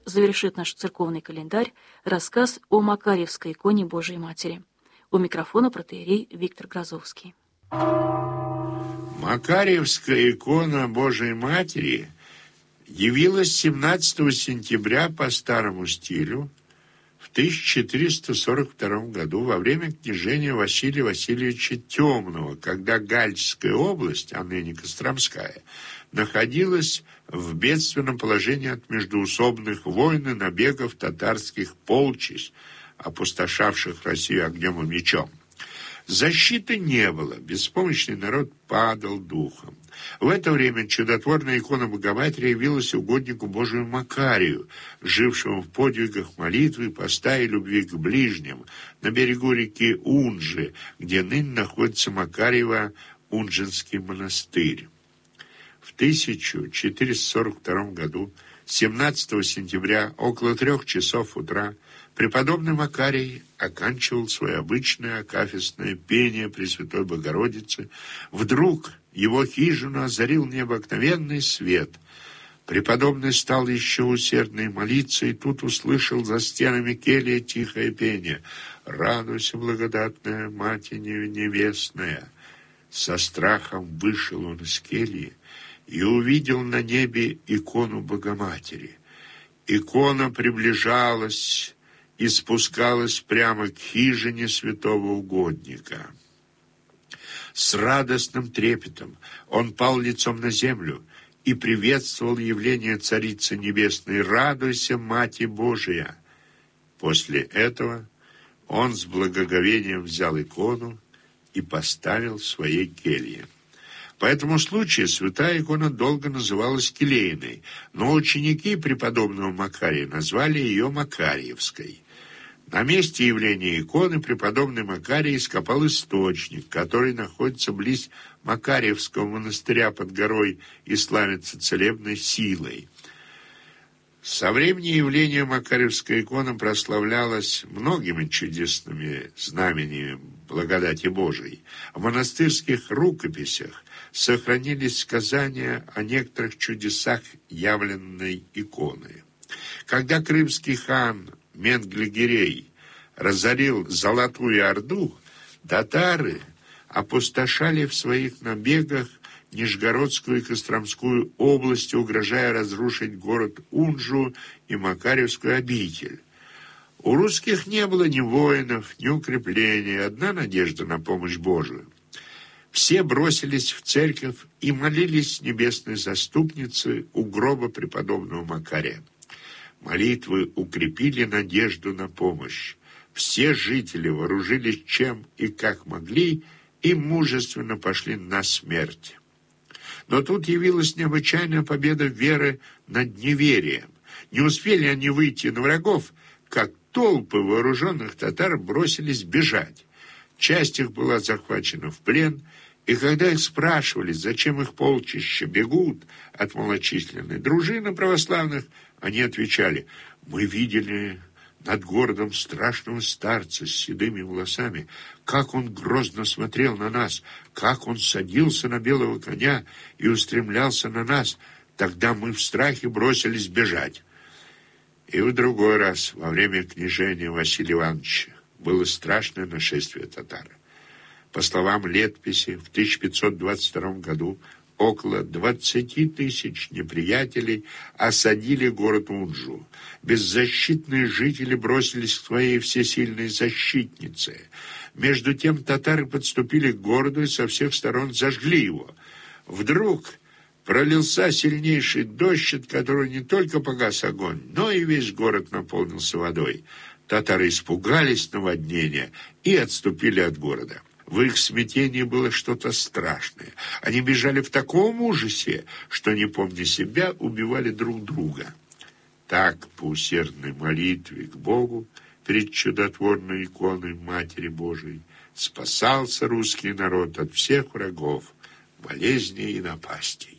завершит наш церковный календарь рассказ о Макарьевской иконе Божией Матери. У микрофона протоиерей Виктор Грозовский. Макарьевская икона Божией Матери явилась 17 сентября по старому стилю в 1442 году во время княжения Василия Васильевича Темного, когда Галичская область, а ныне Костромская, находилась в бедственном положении от междоусобных войн и набегов татарских полчищ, опустошавших Россию огнем и мечом. Защиты не было, беспомощный народ падал духом. В это время чудотворная икона Богоматери явилась угоднику Божию Макарию, жившему в подвигах молитвы, поста и любви к ближним, на берегу реки Унжи, где ныне находится Макарьево-Унжинский монастырь. В 1442 году, 17 сентября, около 3 часов утра, преподобный Макарий оканчивал свое обычное акафистное пение Пресвятой Богородицы. Вдруг его хижину озарил необыкновенный свет. Преподобный стал еще усерднее молиться, и тут услышал за стенами кельи тихое пение: «Радуйся, благодатная Мать невестная». Со страхом вышел он из кельи и увидел на небе икону Богоматери. Икона приближалась и спускалась прямо к хижине святого угодника. С радостным трепетом он пал лицом на землю и приветствовал явление Царицы Небесной: «Радуйся, Мать Божия!» После этого он с благоговением взял икону и поставил в своей келье. По этому случаю святая икона долго называлась Келейной, но ученики преподобного Макария назвали ее Макарьевской. На месте явления иконы преподобный Макарий ископал источник, который находится близ Макарьевского монастыря под горой и славится целебной силой. Со времени явления Макарьевская икона прославлялась многими чудесными знамениями благодати Божией. В монастырских рукописях сохранились сказания о некоторых чудесах явленной иконы. Когда крымский хан Менгли-Гирей разорил Золотую Орду, татары опустошали в своих набегах Нижегородскую и Костромскую области, угрожая разрушить город Унжу и Макарьевскую обитель. У русских не было ни воинов, ни укреплений, одна надежда на помощь Божию. Все бросились в церковь и молились небесной заступнице у гроба преподобного Макария. Молитвы укрепили надежду на помощь. Все жители вооружились чем и как могли и мужественно пошли на смерть. Но тут явилась необычайная победа веры над неверием. Не успели они выйти на врагов, как толпы вооруженных татар бросились бежать. Часть их была захвачена в плен, и когда их спрашивали, зачем их полчища бегут от малочисленной дружины православных, они отвечали: «Мы видели над городом страшного старца с седыми волосами, как он грозно смотрел на нас, как он садился на белого коня и устремлялся на нас. Тогда мы в страхе бросились бежать». И в другой раз, во время княжения Василия Ивановича, было страшное нашествие татар. По словам летописи, в 1522 году около 20 тысяч неприятелей осадили город Унжу. Беззащитные жители бросились к своей всесильной защитнице. Между тем татары подступили к городу и со всех сторон зажгли его. Вдруг пролился сильнейший дождь, от которого не только погас огонь, но и весь город наполнился водой. Татары испугались наводнения и отступили от города. В их смятении было что-то страшное. Они бежали в таком ужасе, что, не помня себя, убивали друг друга. Так, по усердной молитве к Богу перед чудотворной иконой Матери Божией спасался русский народ от всех врагов, болезней и напастей.